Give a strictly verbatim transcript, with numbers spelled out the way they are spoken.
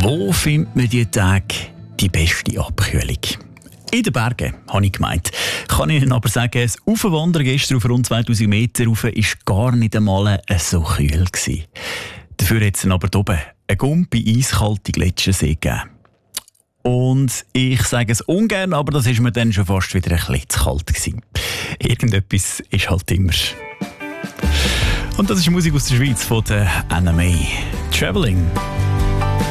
Wo findet man diese Tage die beste Abkühlung? In den Bergen, habe ich gemeint. Kann Ihnen aber sagen, das Aufwandern gestern auf rund zweitausend Meter rauf war gar nicht einmal so kühl gewesen. Dafür hat es aber oben eine gumpi eiskalte Gletschersee gegeben. Und ich sage es ungern, aber das war mir dann schon fast wieder ein bisschen zu kalt gewesen. Irgendetwas ist halt immer. Und das ist Musik aus der Schweiz von der Anna May. Traveling.